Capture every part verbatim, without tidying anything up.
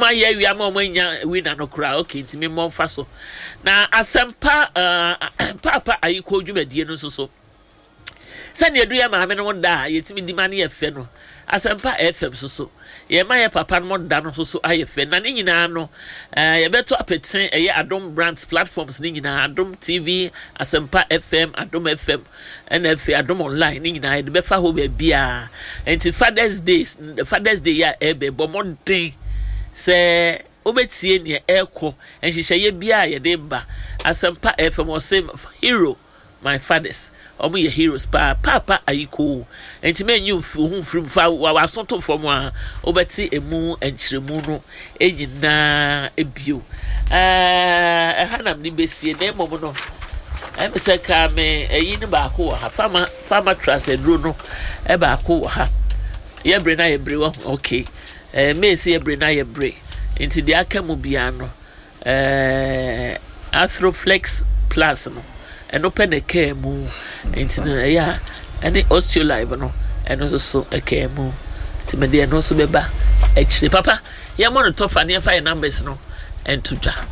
my year we are more when we no cry okay to me more faso na asempa uh papa ayi ko dwumadi no so so sani edu ya ma me no da yetimi di mane efe no asempa F M so so ye ma ye papa no da no so so ayefe na ne nyina no eh ye beto apeten eye Adom brands platforms ne nyina Adom T V asempa F M Adom F M N F Adom online ne nyina ye be fa ho be bia enti Father's Day Father's Day ya ebe bo modern se obetie ne eko enhihye ye bia ye de ba asempa F M o same hero my fathers omo ye heroes pa papa ayiko enti menyu hu frim fa wa sonto from a obeti emu enchiremu no enyina ebio eh hanam ni besie na emo no em se ka me eyi ni ba ko ha fama fama trust edro no e ba ko ha ye bre na ye bre wo okay eh me se ye bre na ye bre enti de akamu bia no eh Athroflex plus no and open a care mu into ya any osteo live no and also so a care mu to me there no so beba actually papa ya mo no tofa na fire numbers no and to ja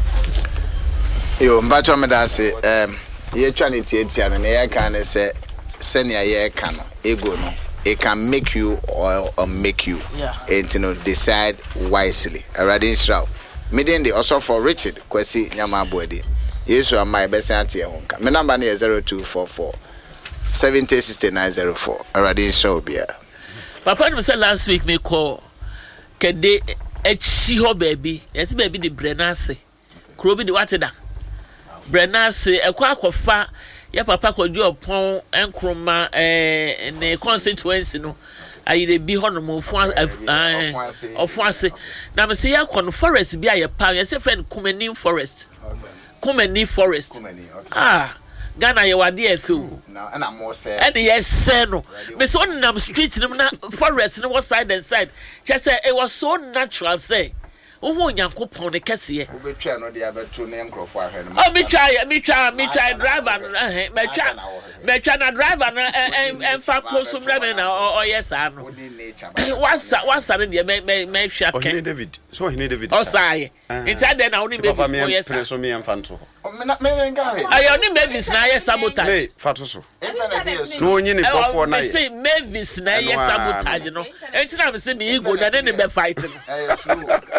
yo mbacho me da say um ye twa ne tietia no ye kan say senior ye kan no ego no it can make you or, or make you yeah and you know decide wisely already israel midin the also for Richard Kwesi Nyama Boadi Yesu amai besa ati e honka. Me number na zero two four four seven zero six nine zero four. Already show bia. Papa no say last week me call kede echi ho baby. Yes baby the Brenase. Kuro bi the what da. Brenase ekwa akofa ya papa kodu opon enkroma eh ne constituency no ayire bi ho no mo fu ofo ase. Na me say ya kono forest bi aye pa. Yes friend Kumeni forest. Kumeni forest. Kumeni, okay. Ah, Ghana ye wade afu. Now, and I'm more say. And yes, say no. Me so nam streets no forest no was side and side. Just say it was so natural say. Oho Nyankopon ne kese. We be try no dey abeto na enkrofo ahwe no. Oh me try, me try, me try driver no eh me try. Me try na driver no en fa posum na na o yes ano. What's what's that dey me me me hwa kan. Oh David. So he David. Oh say. Inside there na only babies mo yes. Papa me so me emfanto. Me na me nga he. Ayo ni babies na yes sabotage. Me fato so. Internet no onyi ni bofo na ye. Me say babies na yes sabotage no. Enti na me say me ego na ne be fight no. Eh slow.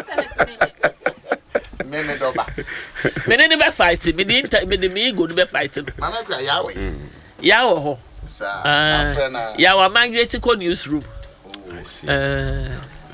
Me me do ba. Me ne be fight me di me di me ego no be fight no. Mama kwa yawe. Yawo ho. Sir. Afrena. Yawo migrate ko newsroom. I see. Eh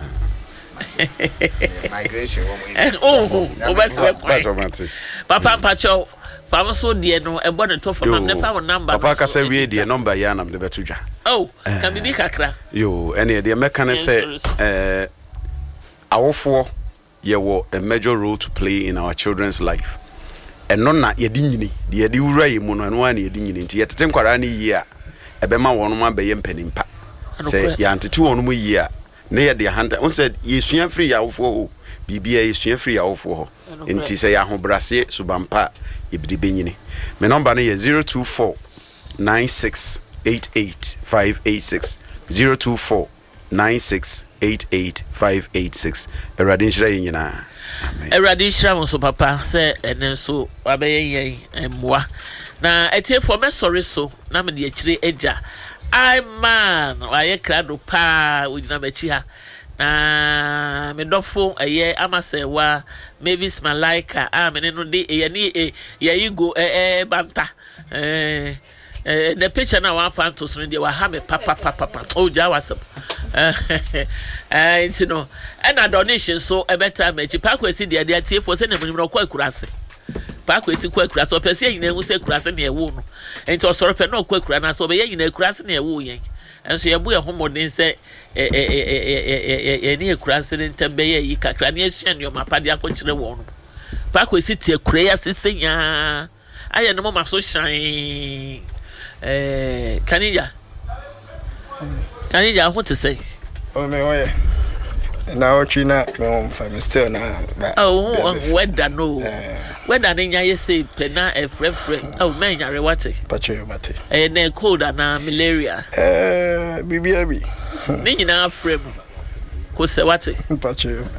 migration oh oh best point papa pacho fam so de no e bo ne to fam ne fa number papa ka say we de number ya nam de betudwa oh can be kakra yo ene de meka ne say eh awofo ye wo a major role to play in our children's life and no na ye di nyini de ye di wura ye mu no no na ye di nyini nti ye tete nkwara ne yi a e be ma wonu ma be ye mpanimpa say ya ntete wonu mu yi a ne ye de hanta on said yesua free ya wofo bibia yesua free ya wofo ho enti say ya hobrase subampa ibidi benyini me number no ye zero two four nine six eight eight five eight six zero two four nine six eight eight five eight six erade nhira yenyina erade nhira mo so papa say enen so abeye yen emwa na etie for me sorry so na me de akire eja I man, I crado pa with Nabechi ha. Na me dofo aye amase wa Mavis Malaika ah me no de ye ni e ye go eh banta eh eh the picture na one fan to so dey wa ha me papa papa papa oh ja wasem eh eh you know and a donation so e better me chi pa kwesi de de tie for say na munim no kwa kurase pa kwesi kwa kurase o pese yin na hu se kurase na e wo no enti o soro pe na kwa kura na so be yin na kurase na e wo yen enso ye bu ye homodin se eh eh eh eh ni kurase ni tembe ye yi kakra na esuan yo mapade akokyere wo no pa kwesi tie kura ya sesenya aye no ma so shine eh kanija kanija ho te say o me o ye na o twina me on fa me still na oh weather no weather ni nya ye say pe na e frɛ frɛ oh man nyare wate pacho yo mate eh na cold na malaria eh bibia bi ni nyina frɛ mu ko se wate pacho